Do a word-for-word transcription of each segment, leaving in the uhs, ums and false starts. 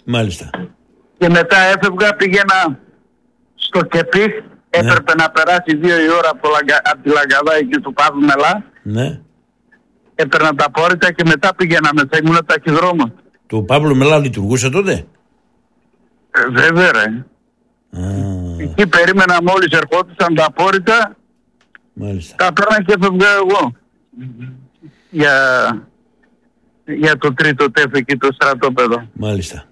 Μάλιστα. Και μετά έφευγα, πήγαινα στο Κεπίχ, ναι. Έπρεπε να περάσει δύο η ώρα από, Λαγκα... από τη Λαγκαδά εκεί του Παύλου Μελά. Ναι. Έπαιρνα τα απόρριτα και μετά πήγαινα μέσα, ήμουν ταχυδρόμο. Του Παύλου Μελά λειτουργούσε τότε? Ε, βέβαια ρε. Ah. Εκεί περίμενα μόλις ερχόντουσαν τα απόρριτα. Μάλιστα. Τα πέρνα και έφευγα εγώ. Για, για το τρίτο τέφ εκεί το στρατόπεδο. Μάλιστα.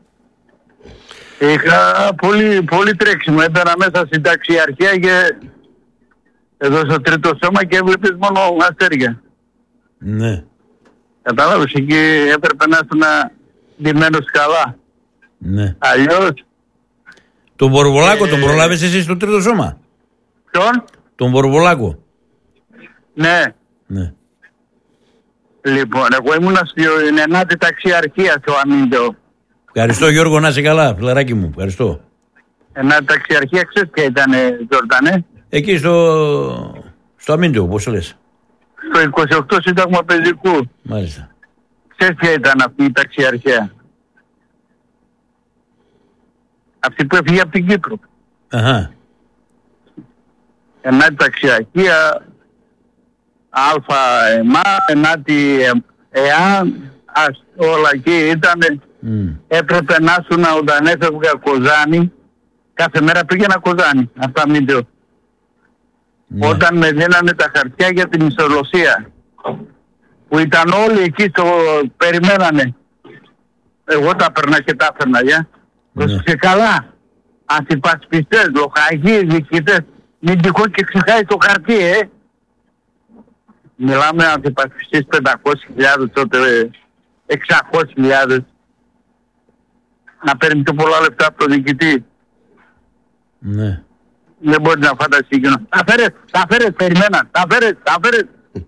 Είχα πολύ, πολύ τρέξιμο. Έμπαινα μέσα στην ταξιαρχία και εδώ στο τρίτο σώμα και έβλεπες μόνο αστέρια. Ναι. Κατάλαβες, εκεί έπρεπε να ήσουν ντυμένος καλά. Ναι. Αλλιώς... Τον Βορβολάκο ε... τον προλάβες εσύ στο τρίτο σώμα? Ποιον? Τον Βορβολάκο. Ναι. Ναι. Λοιπόν, εγώ ήμουν στην ενάτη ταξιαρχία στο Αμίντεο. Ευχαριστώ Γιώργο, να είσαι καλά, φιλαράκι μου, ευχαριστώ. Ενάτη ταξιαρχία, ξέρεις ποια ήταν, Τζορτάνε? Εκεί στο, στο Αμίντεο, πώς λες? Στο είκοσι οκτώ Σύνταγμα Πεζικού. Μάλιστα. Ξέρεις ποια ήταν αυτή η ταξιαρχία? Αυτή που έφυγε από την Κύπρο. Αχα. Ενάτη ταξιαρχία, Αλφα ΕΜΑ, ενάτη ΕΑ, όλα εκεί ήτανε. Mm. Έπρεπε να ήσουν όταν έφευγα Κοζάνη, κάθε μέρα πήγαινα Κοζάνη, αυτά Αμίντεο. Ναι. Όταν με δίνανε τα χαρτιά για την ισολογία, που ήταν όλοι εκεί στο περιμένανε, εγώ τα περνά και τα έφερνα, για. Πρόσεξε ναι. Καλά, αντιπασπιστές, λοχαγείς, διοικητές, μην τυχόν και ξεχάσει το χαρτί, ε. Μιλάμε αντιπασπιστές πεντακόσιες χιλιάδες τότε, εξακόσιες χιλιάδες. Να παίρνει πιο πολλά λεφτά από τον διοικητή. Ναι. Δεν μπορεί να φανταστεί εκείνο. Τα φέρες, τα φέρες, περιμένα, τα φέρες, τα φέρες.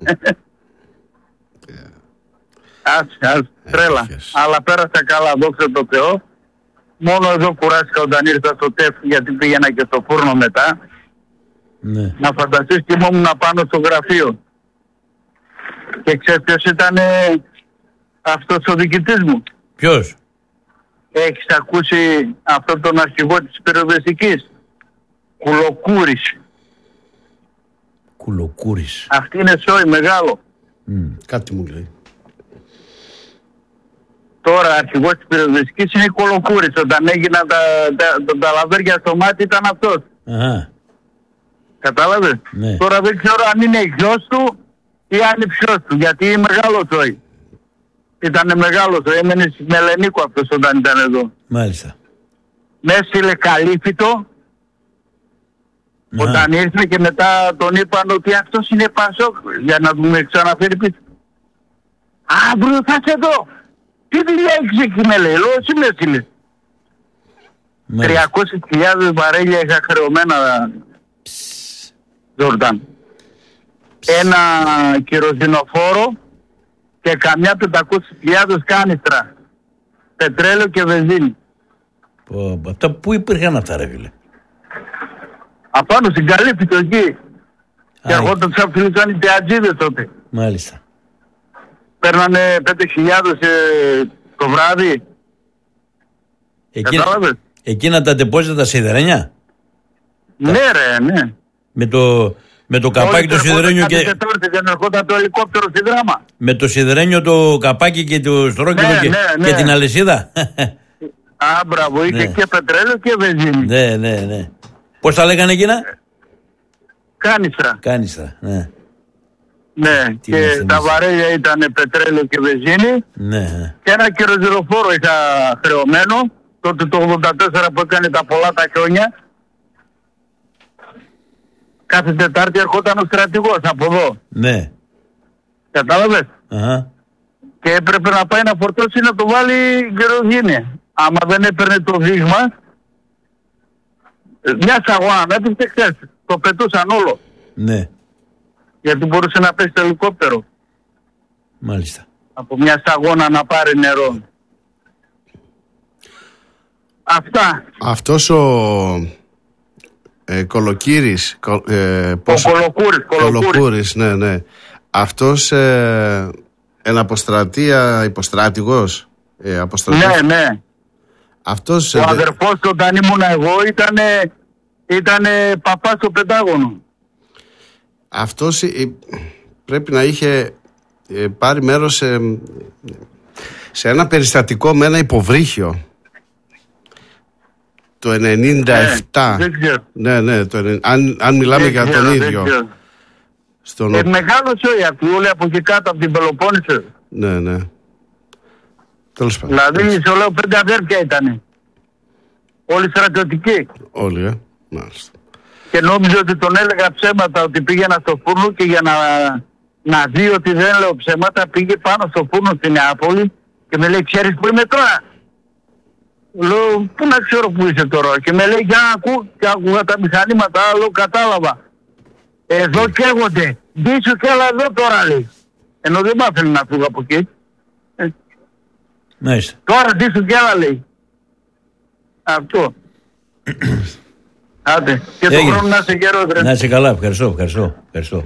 Ας, ας, τρέλα. Αλλά πέρασα καλά, δόξα τω Θεώ. Μόνο εδώ κουράστηκα όταν ήρθα στο ΤΕΦ, γιατί πήγαινα και στο φούρνο μετά. Ναι. Να φανταστείς κοιμόμουν πάνω στο γραφείο. Και ξέρεις ποιος ήταν αυτός ο διοικητής μου? Ποιος? Έχεις ακούσει αυτόν τον αρχηγό της πυροσβεστικής? Κουλοκούρης. Κουλοκούρης. Αυτή είναι σόι μεγάλο. Mm, κάτι μου λέει. Τώρα αρχηγός της πυροσβεστικής είναι Κουλοκούρης. Όταν έγιναν τα, τα, τα, τα λαβέρια στο μάτι ήταν αυτός. Αχα. Κατάλαβες? Ναι. Τώρα δεν ξέρω αν είναι γιος του ή αν είναι ψιός του. Γιατί είναι μεγάλο σόι. Ήτανε μεγάλος, έμενε στη Μελενίκο αυτός όταν ήταν εδώ. Μάλιστα. Με έστειλε καλύφιτο. Όταν ήρθε και μετά τον είπαν ότι αυτός είναι Πασόκ, για να μου ξαναφέρει πίσω. Αύριο θα είσαι εδώ. Τι δουλειά έχεις εκεί, με λέει, λέω, εσύ με έστειλες. τριακόσιες χιλιάδες βαρέλια είχα χρεωμένα, Ζορτάν. Ένα κυροσινοφόρο και καμιά πεντακόσιες χιλιάδες κάνιστρα. Πετρέλαιο και βενζίνη. Πω, αυτά πού υπήρχαν αυτά ρε φίλε? Απάνω στην Καλύφιτο εκεί. Και ερχόταν σαν φιλούσαν οι τεατζίδες τότε. Μάλιστα. Παίρνανε πέντε χιλιάδες ε, το βράδυ. Εκείνα, εκείνα τα τεπόζητα τα σιδερένια. Ναι τα... ρε, ναι. Με το, με το καπάκι το σιδερένιο και... Τετόρτη, δεν ερχόταν το ελικόπτερο στη Δράμα. Με το σιδερένιο το καπάκι και το στρόκινο ναι, και, ναι, ναι. και την αλυσίδα. Α, μπράβο, είχε ναι. και πετρέλαιο και βενζίνη. Ναι, ναι, ναι. Πώς τα λέγανε εκείνα? Κάνιστρα. Κάνιστρα, ναι. Ναι, τι και τα βαρέλια ήταν πετρέλαιο και βενζίνη. Ναι. Και ένα κεροσιροφόρο είχα χρεωμένο. Τότε το ογδόντα τέσσερα που έκανε τα πολλά τα χρόνια. Κάθε Τετάρτη ερχόταν ο στρατηγός από εδώ. Ναι. Κατάλαβες? Uh-huh. Και έπρεπε να πάει να φορτώσει να το βάλει κεροσύνη. Άμα δεν έπαιρνε το δείγμα, μια σαγόνα, δεν την ξέρεις, το πετούσαν όλο. Ναι. Γιατί μπορούσε να πέσει το ελικόπτερο. Μάλιστα. Από μια σταγόνα να πάρει νερό. Αυτά. Αυτός ο ε, Κολοκύρης κο, ε, πώς... Ο Κολοκούρης, Κολοκούρης. Κολοκούρης, ναι, ναι. Αυτός ε, εν αποστρατεία υποστράτηγος. Ε, ναι, ναι. Αυτός, ο ε, αδερφός του όταν ήμουν εγώ ήταν ήτανε παπάς στο Πεντάγωνο. Αυτός ε, πρέπει να είχε ε, πάρει μέρος σε, σε ένα περιστατικό με ένα υποβρύχιο το ενενήντα επτά. Ναι, ναι, ναι το, αν, αν μιλάμε δεν για τον ξέρω, ίδιο. Στον... Ε, μεγάλωσε η Αρτιούλη από εκεί κάτω από την Πελοπόννησο. Ναι, ναι. Τέλος πάντων. Δηλαδή, σου λέω, πέντε αδέρφια ήτανε. Όλοι στρατιωτικοί. Όλοι, ε. Μάλιστα. Και νόμιζε ότι τον έλεγα ψέματα, ότι πήγαινα στο φούρνο και για να, να δει ότι δεν λέω ψέματα, πήγε πάνω στο φούρνο στην Νεάπολη και με λέει, ξέρεις που είμαι τώρα? Λέω, πού να ξέρω που είσαι τώρα? Και με λέει, για να ακού, και άκουγα τα μηχανήματα, λέω, κατάλαβα. Εδώ καίγονται. Ντύσου και έλα εδώ τώρα, λέει. Ενώ δεν μ' άφηνε να φύγω από εκεί. Ε. Μάλιστα. Τώρα ντύσου και έλα, λέει. Αυτό. Άντε. Και τον χρόνο να είσαι γερός, να είσαι καλά. Ευχαριστώ, ευχαριστώ. ευχαριστώ.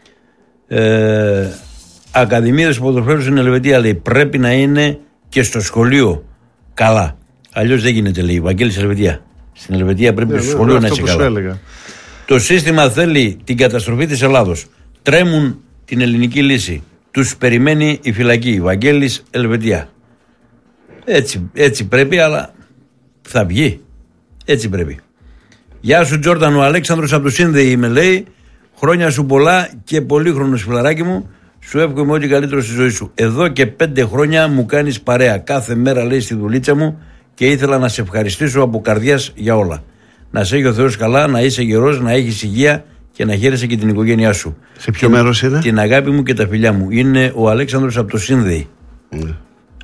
Ε, Ακαδημίες ποδοσφαίρου στην Ελβετία, λέει, πρέπει να είναι και στο σχολείο καλά. Αλλιώς δεν γίνεται, λέει. Βαγγέλης Ελβετία. Στην Ελβετία πρέπει yeah, στο σχολείο yeah, να είσαι καλά. Έλεγα. Το σύστημα θέλει την καταστροφή της Ελλάδος. Τρέμουν την ελληνική λύση. Τους περιμένει η φυλακή. Βαγγέλης Ελβετία. Έτσι, έτσι πρέπει, αλλά θα βγει. Έτσι πρέπει. Γεια σου Τζόρταν, ο Αλέξανδρος από το Σύνδεη με λέει. Χρόνια σου πολλά και πολύχρονος φιλαράκι μου. Σου εύχομαι ό,τι καλύτερο στη ζωή σου. Εδώ και πέντε χρόνια μου κάνεις παρέα. Κάθε μέρα, λέει, στη δουλίτσα μου και ήθελα να σε ευχαριστήσω από καρδιάς για όλα. Να σε έχει ο Θεός καλά, να είσαι γερός, να έχεις υγεία και να χαίρεσαι και την οικογένειά σου. Σε ποιο την, μέρος είναι? Την αγάπη μου και τα φιλιά μου. Είναι ο Αλέξανδρος από το Σύνδεη. Mm.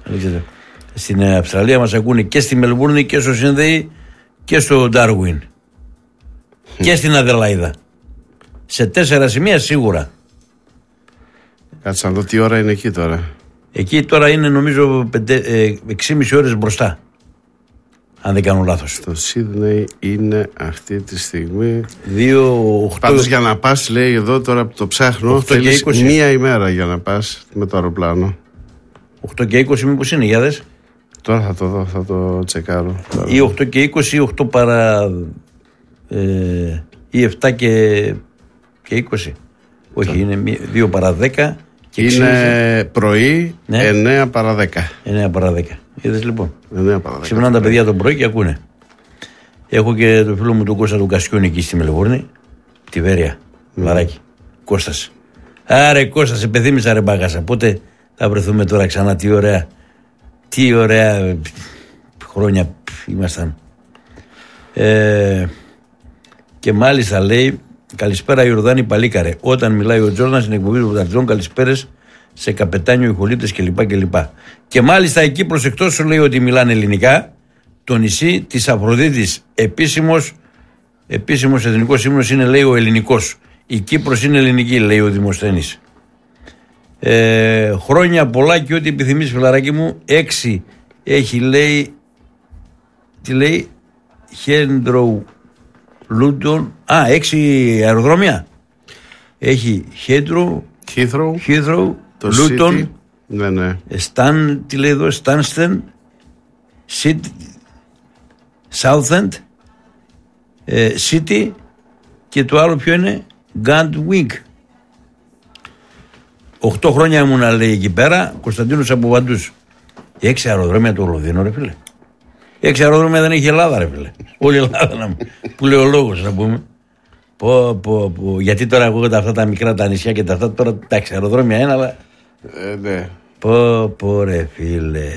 Στην Αυστραλία μας ακούνε και στη Μελβούρνη και στο Σύνδεη και στο Ντάρουιν. Mm. Και στην Αδελαίδα. Σε τέσσερα σημεία σίγουρα. Κάτσε να δω τι ώρα είναι εκεί τώρα. Εκεί τώρα είναι νομίζω έξι και μισή ώρες μπροστά. Αν δεν κάνω λάθος. Το Σίδνεϊ είναι αυτή τη στιγμή δύο οκτώ. Πάντως για να πας, λέει εδώ τώρα που το ψάχνω, θέλεις μία ημέρα για να πας με το αεροπλάνο. οκτώ και είκοσι μήπως είναι, για δες. Τώρα θα το δω, θα το τσεκάρω. Ή οκτώ και είκοσι ή οκτώ παρά ε, ή επτά και είκοσι. Όχι, Τώρα. Είναι δύο παρά δέκα. Και είναι πρωί, ναι. εννέα παρά δέκα. εννέα παρά δέκα. Είδες λοιπόν. εννέα παρά δέκα. Ξυπνάνε τα παιδιά το πρωί και ακούνε. Έχω και το φίλο μου τον Κώστα του Κασιόνι εκεί στη Μελβούρνη. Τη Βέρεια. Mm. Βαράκι. Κώστας. Άρε Κώστα, σε πεθύμισα ρε μπάγασα. Πότε θα βρεθούμε τώρα ξανά? Τι ωραία. Τι ωραία χρόνια ήμασταν. Ε, και μάλιστα λέει, καλησπέρα Ιορδάνη Παλίκαρε. Όταν μιλάει ο Τζόρναν στην εκπομπή του Πρωταρτζών, καλησπέρες σε καπετάνιο, ηχολήπτες κλπ. κλπ. Και μάλιστα εκεί προς εκτός σου λέει ότι μιλάνε ελληνικά. Το νησί της Αφροδίτης, επίσημος, επίσημος εθνικός ύμνος είναι, λέει, ο ελληνικός. Η Κύπρος είναι ελληνική, λέει ο Δημοσθένης. Ε, χρόνια πολλά και ό,τι επιθυμείς φιλαράκι μου. Έξι έχει, λέει, τι λέει, Χέντρο Λούντον. Α, έξι αεροδρόμια. Έχει Χέντρο, Χίθρο, Λούτον, ναι, ναι. Σταν, τι λέει εδώ, Στάνστεν, Σιτ, Southend, ε, City και το άλλο ποιο είναι, Γκάντουικ. Οχτώ χρόνια ήμουνα, λέει, εκεί πέρα. Κωνσταντίνος από Βαντούς. Έξι αεροδρόμια του Λονδίνου, ρε φίλε. Έξι αεροδρόμια δεν έχει Ελλάδα, ρε φίλε. Όλη η Ελλάδα να μου. Που λέει ο λόγος, να πούμε. Πω, πω, πω. Γιατί τώρα ακούγονται αυτά τα μικρά τα νησιά και τα αυτά τώρα. Εντάξει, αεροδρόμια ένα, αλλά. Ε, ναι. Πω, πω, ρε φίλε.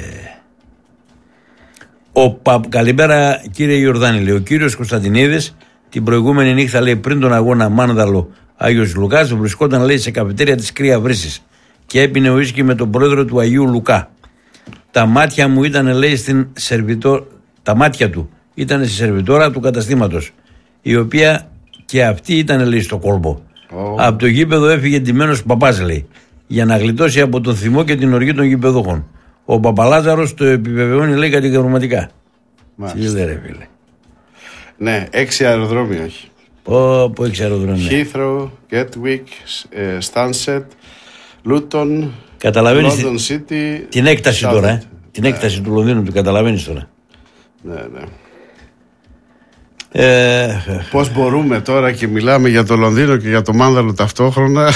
Ο Πα... Καλημέρα, κύριε Ιορδάνη, λέει. Ο κύριος Κωνσταντινίδης την προηγούμενη νύχτα, λέει, πριν τον αγώνα Μάνδαλο Άγιος Λουκάς, βρισκόταν, λέει, σε καφετέρια της Κρύα Βρύσης και έπινε ουίσκι με τον πρόεδρο του Αγίου Λουκά. Τα μάτια μου ήταν, λέει, στην σερβιτό... τα μάτια του ήταν στη σερβιτόρα του καταστήματος, η οποία και αυτή ήταν, λέει, στο κόλπο. Oh. Από το γήπεδο έφυγε ντυμένος παπάς, λέει, για να γλιτώσει από τον θυμό και την οργή των γηπεδούχων. Ο Παπαλάζαρος το επιβεβαιώνει, λέει, κατηγορηματικά. Τι λέει, ρε φίλε. Ναι, έξι αεροδρόμια έχει. Πω, πω, έξι αεροδρόμια. Heathrow, Gatwick, Stansted, Luton, καταλαβαίνεις London City. Την έκταση Southend. τώρα, ε. Την έκταση yeah. του Λονδίνου, του καταλαβαίνεις τώρα. Ναι, ναι. Ε, Πώς μπορούμε τώρα και μιλάμε για το Λονδίνο και για το Μάνδαλο ταυτόχρονα.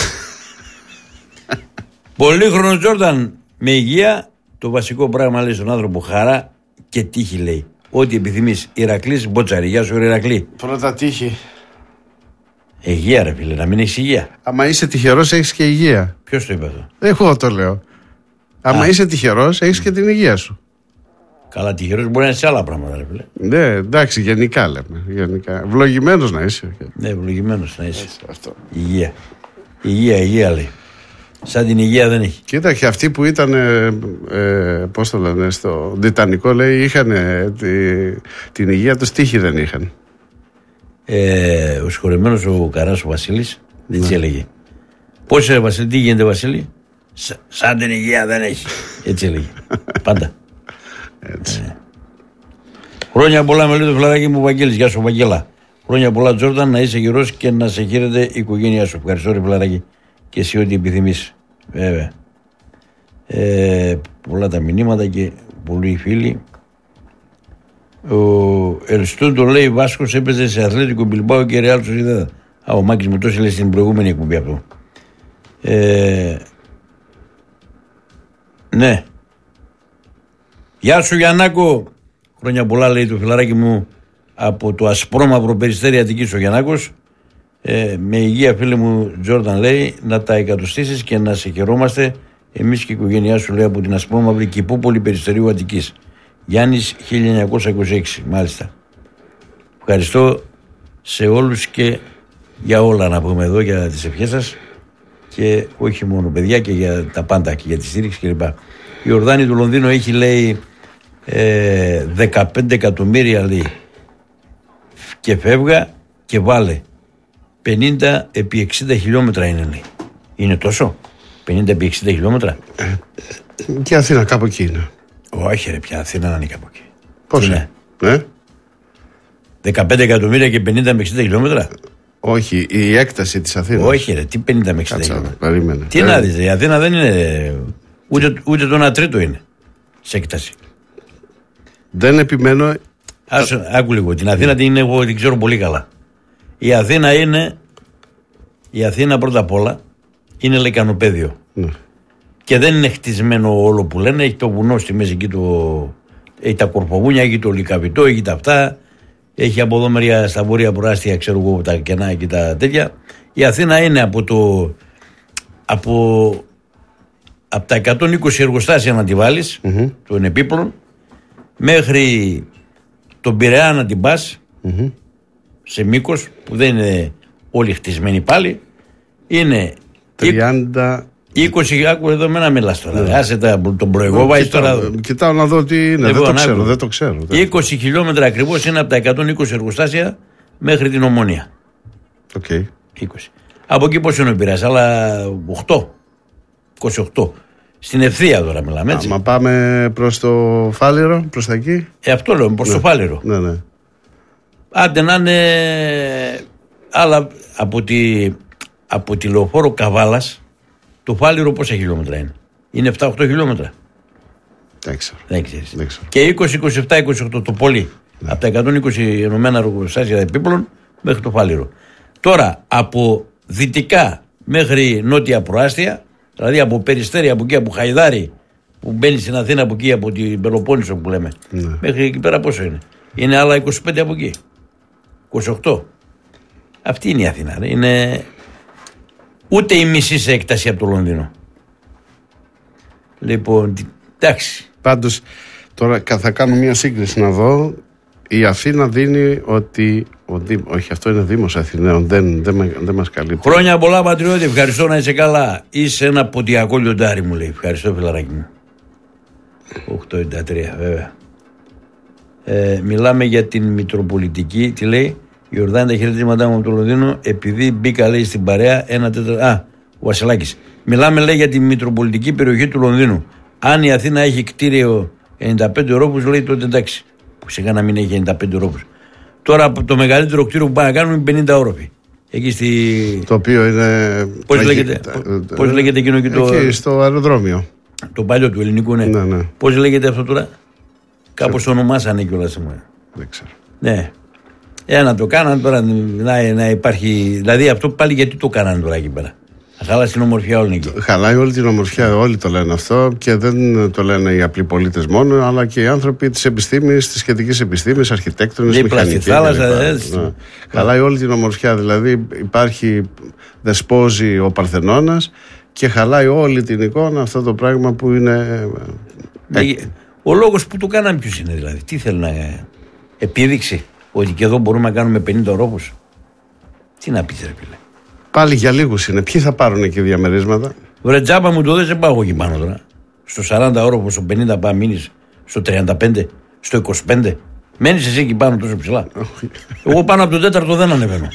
Πολύχρονος Τζόρνταν με υγεία. Το βασικό πράγμα λέει στον άνθρωπο χαρά και τύχη λέει. Ό,τι επιθυμείς. Ηρακλής Μπότσαρη. Γεια σου Ηρακλή. Πρώτα τύχη. Υγεία ρε φίλε, να μην έχεις υγεία. Άμα είσαι τυχερός έχεις και υγεία. Ποιος το είπε αυτό? Εγώ το λέω. Άμα Α. είσαι τυχερός έχεις και την υγεία σου. Καλά, τυχερός μπορεί να είναι σε άλλα πράγματα ρε φίλε. Ναι, εντάξει, γενικά λέμε. Γενικά. Ευλογημένος να είσαι. Ναι, ευλογημένος να είσαι. Έτσι, αυτό. Υγεία. Υγεία, υγεία λέει. Σαν την υγεία δεν έχει. Κοίτα, και αυτοί που ήταν, ε, ε, πώς το λένε, στο Τιτανικό, λέει, είχαν ε, τη, την υγεία τους, τύχη δεν είχαν. Ε, ο συγχωρεμένος ο Καράς ο Βασίλης, έτσι Ναι. έλεγε. Πώς είναι Βασίλη, τι γίνεται Βασίλη? Σα, σαν την υγεία δεν έχει. Έτσι έλεγε. Πάντα. Έτσι. Ε. Χρόνια πολλά με λέει το φιλαράκι μου Βαγγέλης. Γεια σου Βαγγέλα. Χρόνια πολλά Τζόρνταν, να είσαι γερός και να σε χαίρεται η οικογένειά σου. Ευχαριστώ ρε φιλαράκι. Και εσύ ό,τι επιθυμείς. Βέβαια. Ε, πολλά τα μηνύματα και πολλοί φίλοι. Ο Ελστούντο λέει Βάσκος έπαιζε σε Αθλέτικο Μπιλμπάο και Ρεάλ Σοσιεδάδ. Α, ο Μάκης μου τόσο λέει στην προηγούμενη εκπομπή αυτό. Ε, ναι. Γεια σου Γιαννάκο. Χρόνια πολλά λέει το φιλαράκι μου από το ασπρόμαυρο Περιστέρι Αττικής ο Γιαννάκος. Ε, με υγεία φίλε μου Τζόρνταν λέει να τα εκατοστήσεις και να σε χαιρόμαστε εμείς και η οικογένειά σου λέει από την ασπρόμαυρη Κηπούπολη Περιστερίου Αττικής. Γιάννης χίλια εννιακόσια είκοσι έξι μάλιστα. Ευχαριστώ σε όλους και για όλα να πούμε εδώ για τις ευχές σας και όχι μόνο παιδιά και για τα πάντα και για τη στήριξη κλπ. Η Ορδάνη του Λονδίνου έχει λέει ε, δεκαπέντε εκατομμύρια λέει και φεύγα και βάλε πενήντα επί εξήντα χιλιόμετρα είναι λέει. Είναι τόσο? πενήντα επί εξήντα χιλιόμετρα. Και η Αθήνα κάπου εκεί είναι. Όχι ρε πια Αθήνα να είναι κάπου εκεί. Πώς είναι? Ε? δεκαπέντε εκατομμύρια και πενήντα με εξήντα χιλιόμετρα. Όχι, η έκταση της Αθήνας. Όχι ρε, τι πενήντα με εξήντα Κάτσα, χιλιόμετρα. περίμενε. Τι να δεις, η Αθήνα δεν είναι ούτε, ούτε το ένα τρίτο είναι σε έκταση. Δεν επιμένω. Ας, άκου λίγο, την Αθήνα την, εγώ την ξέρω πολύ καλά. Η Αθήνα είναι, η Αθήνα πρώτα απ' όλα είναι λεκανοπέδιο. Ναι. Και δεν είναι χτισμένο όλο που λένε, έχει το βουνό στη μέση εκεί, το, έχει τα κορποβούνια, έχει το λικαβιτό, έχει τα αυτά, έχει από εδώ μεριά στα βόρεια προάστια, ξέρω εγώ, τα κενά και τα τέτοια. Η Αθήνα είναι από το, από, από τα εκατόν είκοσι εργοστάσια να τη βάλεις, mm-hmm. των επίπλων, μέχρι τον Πειραιά να την πας, mm-hmm. σε μήκος, που δεν είναι όλοι χτισμένοι πάλι, είναι τριάντα είκοσι, άκου εδώ με να μιλάς τώρα. Ναι. Άσε τα, τον προηγό, βάζεις τώρα. Κοιτάω να δω τι είναι. Δεν το ξέρω, δεν το ξέρω. είκοσι χιλιόμετρα ακριβώς είναι από τα εκατόν είκοσι εργοστάσια μέχρι την Ομόνια. Οκ. Okay. είκοσι. Από εκεί πώς είναι ο Πειραιάς, αλλά οκτώ. είκοσι οκτώ. Στην ευθεία τώρα μιλάμε έτσι. Μα πάμε προς το Φάληρο, προς τα εκεί. Ε, αυτό λέω, προς ναι. το Φάληρο. Ναι, ναι. Άντε να είναι. Αλλά από τη, από τη Λεωφόρο Καβάλας, το Φάληρο πόσα χιλιόμετρα είναι? Είναι επτά οκτώ χιλιόμετρα. Δεν ξέρω. Δεν ξέρεις. Δεν ξέρω. Και είκοσι, είκοσι επτά, είκοσι οκτώ το πολύ. Ναι. Από τα εκατόν είκοσι ενωμένα εργοστάσια επίπλων μέχρι το Φάληρο. Τώρα από δυτικά μέχρι νότια προάστια, δηλαδή από Περιστέρι, από εκεί, από Χαϊδάρι, που μπαίνει στην Αθήνα, από εκεί, από την Πελοπόννησο που λέμε, ναι. μέχρι εκεί πέρα πόσο είναι? Είναι άλλα είκοσι πέντε από εκεί. είκοσι οκτώ. Αυτή είναι η Αθήνα. Είναι ούτε η μισή σε έκταση από το Λονδίνο. Λοιπόν, εντάξει. Πάντως, τώρα θα κάνω μια σύγκριση να δω. Η Αθήνα δίνει ότι. Ο Δήμ, όχι, αυτό είναι Δήμος Αθηναίων. Δεν, δεν, δεν μας καλύπτει. Χρόνια πολλά, πατριώτη. Ευχαριστώ, να είσαι καλά. Είσαι ένα ποντιακό λιοντάρι, μου λέει. Ευχαριστώ, φιλαράκι μου. οκτώ εβδομήντα τρία, βέβαια. Ε, μιλάμε για την Μητροπολιτική. Τι λέει? Η Ορδάνη τα χαιρετίσματά μου από το Λονδίνο, επειδή μπήκα, λέει, στην παρέα ένα τέταρτο. Α, ο Βασιλάκης. Μιλάμε, λέει, για τη Μητροπολιτική περιοχή του Λονδίνου. Αν η Αθήνα έχει κτίριο ενενήντα πέντε ορόφους, λέει, τότε εντάξει. Που σιγά να μην έχει ενενήντα πέντε ορόφους. Τώρα το μεγαλύτερο κτίριο που πάνε να κάνουν είναι πενήντα όροφοι. Εκεί στη. Το οποίο είναι. Πώς λέγεται, πώς λέγεται εκείνο και το. Εκεί στο αεροδρόμιο. Το παλιό του ελληνικού, ναι. ναι, ναι. Πώς λέγεται αυτό τώρα? Κάπως το ονομάσανε κιόλας. Δεν ξέρω. Ναι. Ε, να το κάνανε τώρα να, να υπάρχει. Δηλαδή αυτό πάλι γιατί το κάνανε τώρα εκεί πέρα. Θα χαλάσει την ομορφιά όλη εκεί. Χαλάει όλη την ομορφιά, όλοι το λένε αυτό και δεν το λένε οι απλοί πολίτες μόνο, αλλά και οι άνθρωποι της επιστήμης, της σχετικής επιστήμης, αρχιτέκτονες, μηχανικοί. Θάλασσα, ναι. Χαλάει όλη την ομορφιά. Δηλαδή υπάρχει, δεσπόζει ο Παρθενώνας και χαλάει όλη την εικόνα αυτό το πράγμα που είναι. Ο λόγος που το κάνανε ποιος είναι δηλαδή? Τι θέλουν να. Επίδειξη ότι και εδώ μπορούμε να κάνουμε πενήντα ορόφους. Τι να πεις ρε φίλε? Πάλι για λίγους είναι. Ποιοι θα πάρουν εκεί διαμερίσματα? Βρε τζάμπα μου το δεν πάω εγώ εκεί πάνω τώρα. Στο σαράντα όροφο, στο πενήντα πάει μείνεις, στο τριάντα πέντε, στο είκοσι πέντε. Μένεις εσύ εκεί πάνω τόσο ψηλά. Εγώ πάνω από τον τέταρτο δεν ανεβαίνω.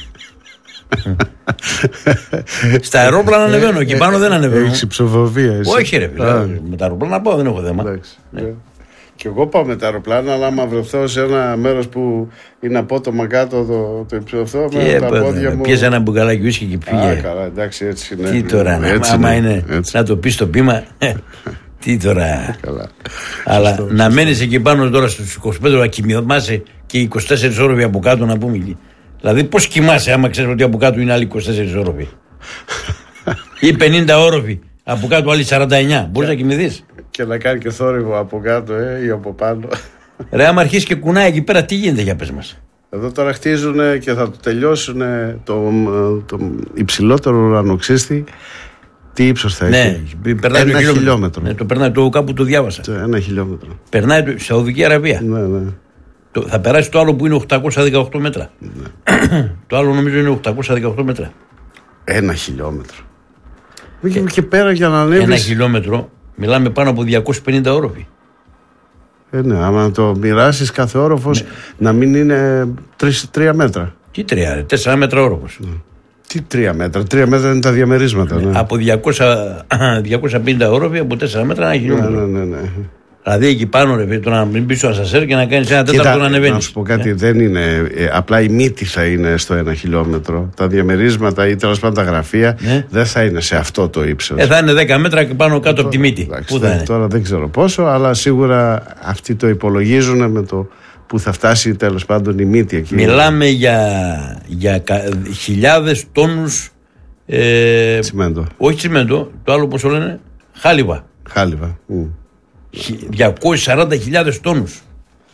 Στα αερόπλανα ανεβαίνω, εκεί πάνω δεν ανεβαίνω. Έχεις υψοφοβία εσύ? Όχι ρε φίλε, με τα αεροπλάνα πάω, δεν έχω θέμα. Ναι. Και εγώ πάω με τα αεροπλάνα, αλλά άμα βρεθώ σε ένα μέρος που είναι απότομα κάτω το, το υψηλό, με τα πόδια μου. Πιέζε ένα μπουκαλάκι ουίσκι και πήγε. Α, καλά, εντάξει, έτσι είναι. Τι τώρα, έτσι άμα είναι, είναι έτσι. να το πει στο πείμα. Τι τώρα. Καλά. Αλλά Σωστό, να σωστό. μένεις εκεί πάνω τώρα στους είκοσι πέντε να κοιμάσαι και είκοσι τέσσερις όροφοι από κάτω να πούμε εκεί. Δηλαδή πώς κοιμάσαι άμα ξέρεις ότι από κάτω είναι άλλοι είκοσι τέσσερις όροφοι? Ή πενήντα όροφοι από κάτω άλλοι σαράντα εννιά. Μπορείς να κοιμηθείς? Και να κάνει και θόρυβο από κάτω ε, ή από πάνω. Ρε άμα αρχίσει και κουνάει εκεί πέρα τι γίνεται για πες μας? Εδώ τώρα χτίζουν και θα το τελειώσουν το, το υψηλότερο ουρανοξύστη. Τι ύψος θα Ναι, έχει? περνάει Ένα το χιλιόμετρο. χιλιόμετρο. Ναι, το περνάει το κάπου το διάβασα. Ένα χιλιόμετρο. Περνάει το Σαουδική Αραβία. Ναι, ναι. Το, θα περάσει το άλλο που είναι οκτακόσια δεκαοκτώ μέτρα. Ναι. Το άλλο νομίζω είναι οκτακόσια δεκαοκτώ μέτρα. Ένα χιλιόμετρο. Πήγαινε και πέρα για να ανέβεις. Ένα χιλιόμετρο, μιλάμε πάνω από διακόσιοι πενήντα όροφοι. Ε, ναι, άμα το μοιράσεις κάθε όροφος, ναι, να μην είναι τρεις, τρία μέτρα. Τι τρία, ρε, τέσσερα μέτρα όροφος. Ναι. Τι τρία μέτρα, τρία μέτρα είναι τα διαμερίσματα. Ναι. Ναι. Από διακόσια, διακόσια πενήντα όροφοι, από τέσσερα μέτρα ένα χιλιόμετρο. Ναι, ναι, ναι, ναι. Δηλαδή εκεί πάνω, ρε, το να μην μπει στο ασανσέρ και να κάνει ένα τέταρτο να ανεβαίνει. Να σου πω κάτι, yeah. δεν είναι. Ε, απλά η μύτη θα είναι στο ένα χιλιόμετρο. Τα διαμερίσματα ή τέλος πάντων τα γραφεία yeah. δεν θα είναι σε αυτό το ύψος. Ε, θα είναι δέκα μέτρα και πάνω κάτω τώρα, από τη μύτη. Εντάξει, πού θα είναι? Τώρα δεν ξέρω πόσο, αλλά σίγουρα αυτοί το υπολογίζουν με το που θα φτάσει τέλος πάντων η μύτη εκεί. Μιλάμε για, για χιλιάδες τόνους. Ε, τσιμέντο. Όχι τσιμέντο, το άλλο πώς το λένε, χάλιβα. Χάλιβα. Mm. διακόσιες σαράντα χιλιάδες τόνους.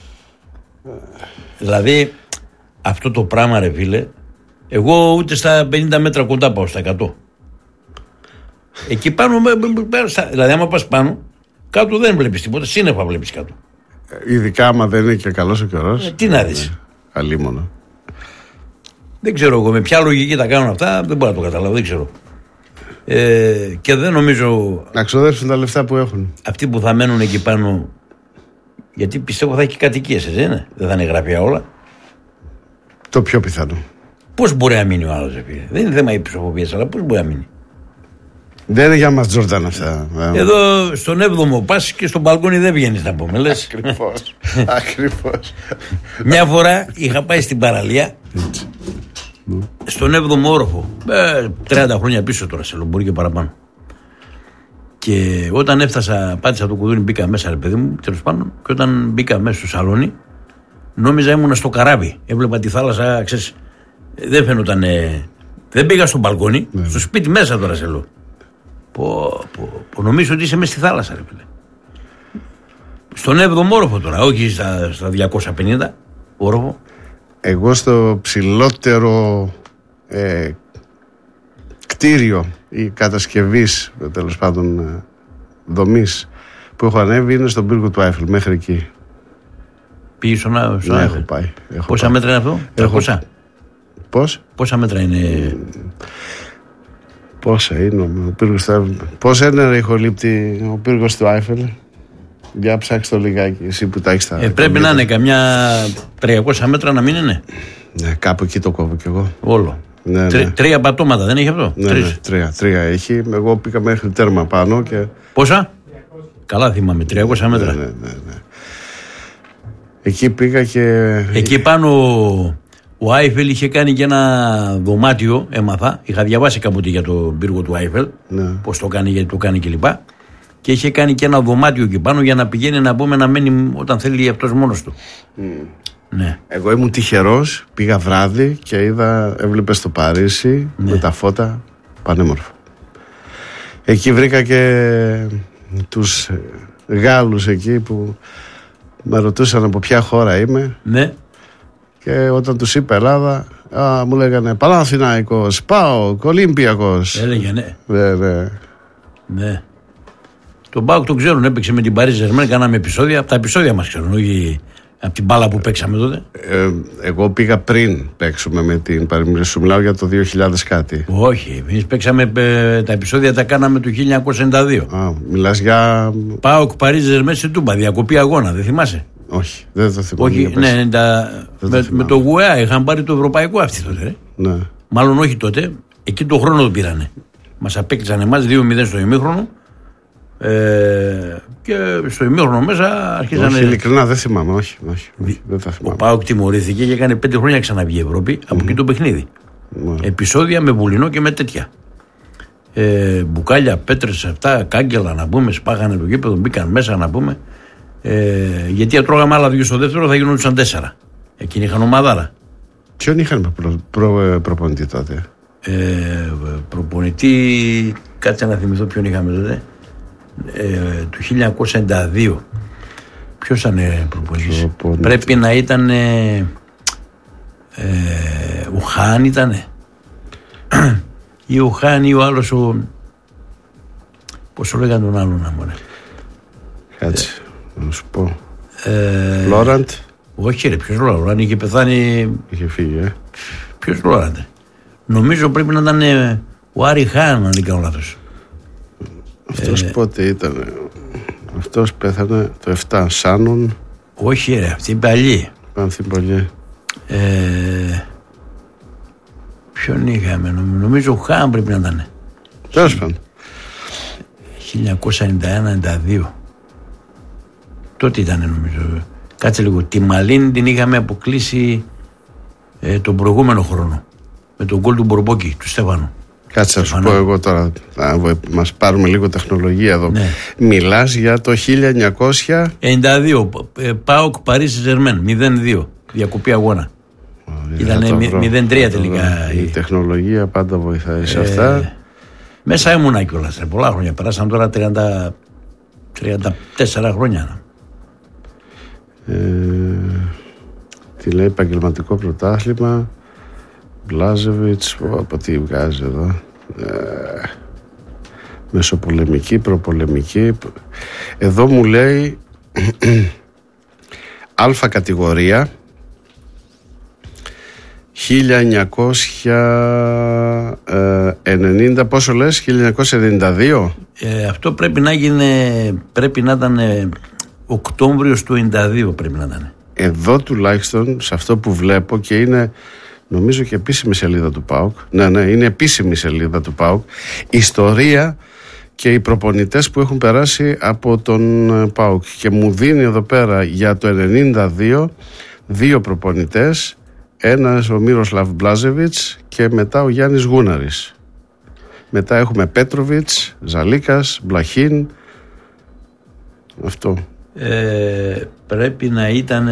Δηλαδή αυτό το πράγμα ρε φίλε, εγώ ούτε στα πενήντα μέτρα κοντά πάω, στα εκατό. Εκεί πάνω, δηλαδή άμα πας πάνω, κάτω δεν βλέπεις τίποτα, σύννεφα βλέπεις κάτω. Ειδικά άμα δεν είναι και καλός ο καιρός. Ε, τι να δεις. Αλίμονο. Δεν ξέρω εγώ με ποια λογική τα κάνουν αυτά, δεν μπορώ να το καταλάβω, δεν ξέρω. Ε, και δεν νομίζω. Να ξοδέψουν τα λεφτά που έχουν. Αυτοί που θα μένουν εκεί πάνω. Γιατί πιστεύω θα έχει κατοικίες, έτσι δεν είναι? Δεν θα είναι γραφεία όλα. Το πιο πιθανό. Πώς μπορεί να μείνει ο άλλος, φίλε? Δεν είναι θέμα υψοφοβίας, αλλά πώς μπορεί να μείνει? Δεν είναι για μας Τζόρνταν αυτά. Εδώ στον έβδομο πας και στον μπαλκόνι δεν βγαίνεις να πούμε, λες. Ακριβώς. Ακριβώς. Μια φορά είχα πάει στην παραλία. Στον έβδομο όροφο, ε, τριάντα χρόνια πίσω τώρα, σε μπορεί και παραπάνω. Και όταν έφτασα, πάτησα το κουδούνι, μπήκα μέσα, ρε παιδί μου, τέλος πάντων, και όταν μπήκα μέσα στο σαλόνι, νόμιζα ήμουνα στο καράβι. Έβλεπα τη θάλασσα, ξέρεις, δεν φαίνονταν. Ε, δεν πήγα στο μπαλκόνι, ναι, στο σπίτι μέσα τώρα, σε λέω. Πω, πω, πω, νομίζω ότι είσαι μέσα στη θάλασσα, ρε φίλε. Στον έβδομο όροφο τώρα, όχι στα, στα διακόσια πενήντα όροφο. Εγώ στο ψηλότερο ε, κτίριο ή κατασκευής, τέλος πάντων, ε, δομής που έχω ανέβει είναι στον πύργο του Άιφελ, μέχρι εκεί. Πήγες στον Άιφελ? Ναι, έχω πάει. Έχω Πόσα πάει. μέτρα είναι αυτό? τριακόσια. Πώς? Πόσα μέτρα είναι? Πόσα είναι ο πύργος του Άιφελ? Πόσα είναι, ρε ηχολήπτη, ο πύργος του Άιφελ? Για ψάξτε το λιγάκι, εσύ που τα έχεις τα. Ε, πρέπει να είναι καμιά τριακόσια μέτρα, να μην είναι. Ναι, κάπου εκεί το κόβω κι εγώ. Όλο. Ναι, ναι. Τρι, τρία πατώματα, δεν έχει αυτό? Ναι, ναι, τρία, τρία έχει. Εγώ πήγα μέχρι τέρμα πάνω και. Πόσα? Καλά θυμάμαι, τριακόσια μέτρα. Ναι, ναι, ναι, ναι. Εκεί πήγα και. Εκεί πάνω ο Άιφελ είχε κάνει και ένα δωμάτιο, έμαθα. Είχα διαβάσει κάποτε για τον πύργο του Άιφελ. Ναι. Πώς το κάνει, γιατί το κάνει κλπ. Και, Και είχε κάνει και ένα δωμάτιο εκεί πάνω για να πηγαίνει να πούμε να μένει όταν θέλει αυτός μόνος του. Mm. Ναι. Εγώ ήμουν τυχερός, πήγα βράδυ και είδα, έβλεπε στο Παρίσι, ναι, με τα φώτα, πανέμορφο. Εκεί βρήκα και τους Γάλλους εκεί που με ρωτούσαν από ποια χώρα είμαι. Ναι. Και όταν τους είπα Ελλάδα, α, μου λέγανε Παναθηναϊκός, ΠΑΟΚ, Ολύμπιακος. Έλεγε ναι. Ναι, ναι. Ναι. Τον ΠΑΟΚ τον ξέρουν, έπαιξε με την Paris Saint-Germain, κάναμε επεισόδια, από τα επεισόδια μας ξέρουν, όχι από την μπάλα που παίξαμε τότε. Ε, εγώ πήγα πριν παίξουμε με την Paris, σου μιλάω για το δύο χιλιάδες κάτι. Όχι, εμείς παίξαμε, ε, τα επεισόδια τα κάναμε το χίλια εννιακόσια ενενήντα δύο. Α, μιλάς για... ΠΑΟΚ Paris Saint-Germain σε Τούμπα, διακοπή αγώνα, δεν θυμάσαι? Όχι, δεν το θυμάμαι. Όχι, ναι, τα... με, με το ΓΟΕΑ είχαν πάρει το ευρωπαϊκό αυτή τότε. Ρε. Ναι. Μάλλον όχι τότε, εκεί το χρόνο το πήρανε. Μας απέκτησαν εμάς δύο μηδέν στο ημίχρονο. Ε, και στο ημίχρονο μέσα αρχίσανε. Όχι, ειλικρινά δεν θυμάμαι, όχι, όχι, όχι δεν θα θυμάμαι. Ο ΠΑΟΚ τιμωρήθηκε και έκανε πέντε χρόνια ξαναβγεί η Ευρώπη, από mm-hmm. εκεί το παιχνίδι. Mm-hmm. Επεισόδια με βουλινό και με τέτοια. Ε, μπουκάλια, πέτρες, αυτά, κάγκελα να πούμε, σπάγανε το γήπεδο, μπήκαν μέσα να πούμε. Ε, γιατί ατρώγαμε άλλα δύο στο δεύτερο, θα γινόντουσαν τέσσερα. Εκείνοι είχαν ομαδάρα. Ποιον είχαν προ, προ, προπονητή τότε? Ε, προπονητή, κάτσε να θυμηθώ ποιον είχαμε τότε. Ε, του χίλια εννιακόσια ενενήντα δύο. Ποιος ήταν προπονητής? Πρέπει να ήταν ε, ε, ο Χάν ήτανε ή ο Χάν ή ο άλλος ο... Πώς το λέγανε τον άλλον? Κάτσε ε, να σου πω. ε, Λόραντ? Όχι ρε, ποιος Λόραντ? Είχε πεθάνει. Είχε φύγει ε. Ποιος Λόραντ? Νομίζω πρέπει να ήταν ε, ο Άρη Χάν, αν δεν κάνω λάθος. Αυτός ε, πότε ήταν? Αυτός πέθανε το επτά. Σάνον? Όχι ρε, αυτή είναι παλιή. Αυτή είναι παλιή. ε, Ποιον είχαμε? Νομίζω ο Χάν πρέπει να ήταν. Τέλος πάντων. χίλια εννιακόσια ενενήντα ένα ενενήντα δύο. Τότε ήταν νομίζω. Κάτσε λίγο. Τη Μαλίν την είχαμε αποκλείσει ε, τον προηγούμενο χρόνο με τον γκολ του Μπορμπόκη, του Στέφανου. Κάτσε να σου πω εγώ τώρα, να μας πάρουμε λίγο τεχνολογία εδώ. Ναι. Μιλάς για το χίλια εννιακόσια ενενήντα δύο. ΠΑΟΚ Paris Saint-Germain μηδέν δύο. Διακοπή αγώνα. Ήταν μηδέν τρία τελικά. Η τεχνολογία πάντα βοηθάει σε ε, αυτά. Μέσα ήμουνα κιόλας. Πολλά χρόνια. Περάσαν τώρα τριάντα, τριάντα τέσσερα χρόνια. Ε, τι λέει επαγγελματικό πρωτάθλημα? Μπλάζεβιτς, από τι βγάζει εδώ? Ε, μεσοπολεμική, προπολεμική. Εδώ μου λέει αλφα κατηγορία χίλια εννιακόσια ενενήντα. Πόσο λες? χίλια εννιακόσια ενενήντα δύο. ε, Αυτό πρέπει να γίνει, πρέπει να ήταν ε, Οκτώβριος του ενενήντα δύο πρέπει να ήταν. Εδώ τουλάχιστον σε αυτό που βλέπω, και είναι νομίζω και επίσημη σελίδα του ΠΑΟΚ. Ναι, ναι, είναι επίσημη σελίδα του ΠΑΟΚ. Ιστορία και οι προπονητές που έχουν περάσει από τον ΠΑΟΚ. Και μου δίνει εδώ πέρα για το ενενήντα δύο δύο προπονητές. Ένας ο Μύροσλαβ Μπλάζεβιτς και μετά ο Γιάννης Γούναρης. Μετά έχουμε Πέτροβιτς, Ζαλίκας, Μπλαχίν. Αυτό. Ε, πρέπει να ήταν...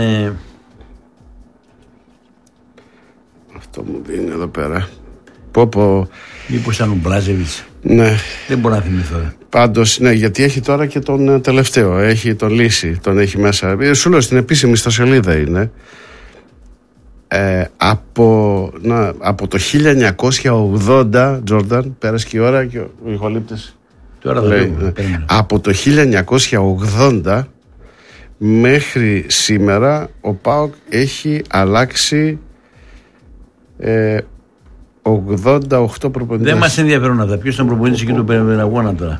Αυτό μου δίνει εδώ πέρα. Πω πω. Μήπως ήταν ο Μπλάζεβιτς? Ναι. Δεν μπορώ να θυμηθώ. Πάντως, ναι, γιατί έχει τώρα και τον τελευταίο. Έχει τον Λύση, τον έχει μέσα. Σου λέω, στην επίσημη ιστοσελίδα είναι. Ε, από, να, από το χίλια εννιακόσια ογδόντα, Τζόρνταν, πέρασε και η ώρα και ο ηχολήπτης τώρα λέει, ναι, από το χίλια εννιακόσια ογδόντα μέχρι σήμερα ο ΠΑΟΚ έχει αλλάξει ε, ογδόντα οκτώ προπονητές. Δεν μας ενδιαφέρουν αυτά. Ποιος ήταν προπονητής εκεί του αγώνα τώρα?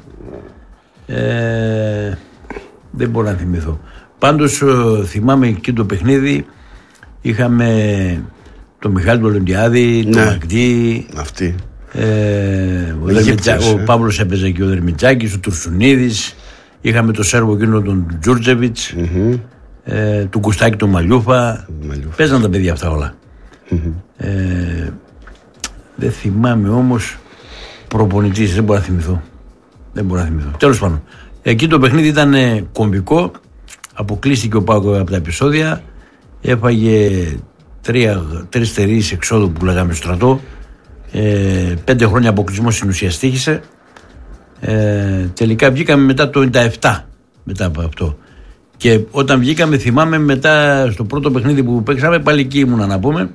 ε, Δεν μπορώ να θυμηθώ. Πάντως θυμάμαι εκεί το παιχνίδι. Είχαμε τον Μιχάλη του Ολυμπιάδη, τον ναι. Μαγδί. Αυτή. Ε, ο, Δερμιτζά, ο Παύλος έπαιζε και ο Δερμιτζάκης, ο Τουρσουνίδης. Είχαμε τον Σέρβο εκείνο τον Τζούρτζεβιτς, mm-hmm. ε, τον Κουστάκη τον Μαλιούφα. Μαλιούφα. Παίζαν τα παιδιά αυτά όλα. Mm-hmm. Ε, δεν θυμάμαι όμως προπονητής, δεν μπορώ να θυμηθώ. Δεν μπορώ να θυμηθώ. Τέλος πάντων, Εκεί το παιχνίδι ήταν κομβικό. Αποκλείστηκε ο ΠΑΟΚ από τα επεισόδια. Έφαγε τρεις τερίες εξόδου που λέγαμε στο στρατό. Ε, πέντε χρόνια αποκλεισμό στην ουσία στοίχησε. Ε, τελικά βγήκαμε μετά το ενενήντα επτά. Μετά από αυτό. Και όταν βγήκαμε, θυμάμαι μετά στο πρώτο παιχνίδι που παίξαμε, πάλι εκεί ήμουνα να πούμε.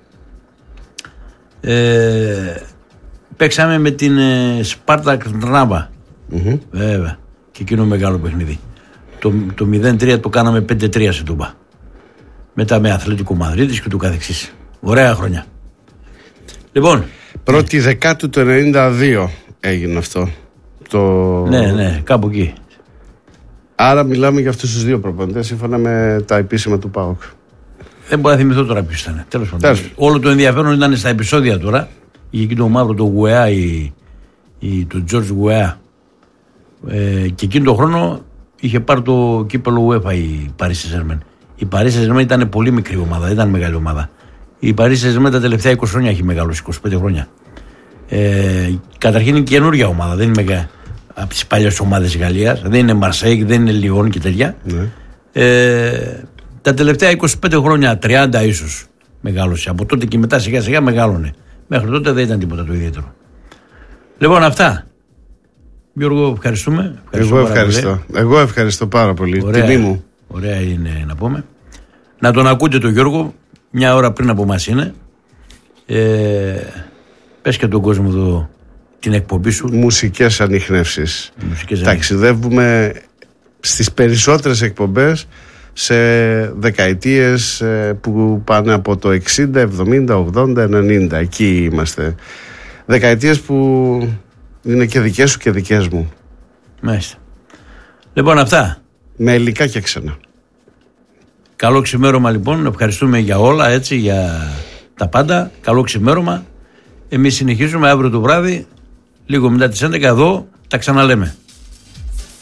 Ε, παίξαμε με την ε, Σπάρτα Τρνάβα. Mm-hmm. Βέβαια. Και εκείνο μεγάλο παιχνίδι. Το, το μηδέν τρία το κάναμε πέντε τρία σε Τούμπα. Μετά με Αθλητικό Μαδρίτης και του καθεξής. Ωραία χρόνια. Λοιπόν. Πρώτη δεκάτου του ενενήντα δύο έγινε αυτό. Το... Ναι, ναι, κάπου εκεί. Άρα μιλάμε για αυτούς τους δύο προπονητές σύμφωνα με τα επίσημα του ΠΑΟΚ. Δεν μπορώ να θυμηθώ τώρα ποιος ήταν. Τέλος πάντων. Όλο το ενδιαφέρον ήταν στα επεισόδια τώρα. Είχε εκεί το μαύρο το Γουεά, η, η, το Τζορτζ Γουεά. Ε, και εκείνο τον χρόνο είχε πάρει το κύπελο UEFA η Paris Saint-Germain. Η Paris Saint-Germain ήταν πολύ μικρή ομάδα, δεν ήταν μεγάλη ομάδα. Η Paris Saint-Germain τα τελευταία είκοσι χρόνια έχει μεγαλώσει, είκοσι πέντε χρόνια. Ε, καταρχήν είναι καινούργια ομάδα, δεν είναι από τις παλιές ομάδες της Γαλλίας, δεν είναι Μαρσέικ, δεν είναι Λιόν και τέτοια. Ναι. Ε, τα τελευταία είκοσι πέντε χρόνια, τριάντα ίσως μεγάλωσε. Από τότε και μετά σιγά σιγά μεγάλωνε. Μέχρι τότε δεν ήταν τίποτα το ιδιαίτερο. Λοιπόν, αυτά. Γιώργο, ευχαριστούμε. Εγώ ευχαριστώ. Εγώ ευχαριστώ πάρα πολύ. Ωραία, τιμή μου. Ωραία είναι να πούμε. Να τον ακούτε τον Γιώργο, μια ώρα πριν από μας είναι. Ε, πες και τον κόσμο εδώ την εκπομπή σου. Μουσικές ανιχνεύσεις. Ταξιδεύουμε στις περισσότερες εκπομπές σε δεκαετίες που πάνε από το εξήντα, εβδομήντα, ογδόντα, ενενήντα. Εκεί είμαστε. Δεκαετίες που είναι και δικές σου και δικές μου. Μάλιστα. Λοιπόν, αυτά. Με υλικά και ξένα. Καλό ξημέρωμα λοιπόν. Ευχαριστούμε για όλα, έτσι, για τα πάντα. Καλό ξημέρωμα. Εμείς συνεχίζουμε αύριο το βράδυ, λίγο μετά τις έντεκα εδώ, τα ξαναλέμε.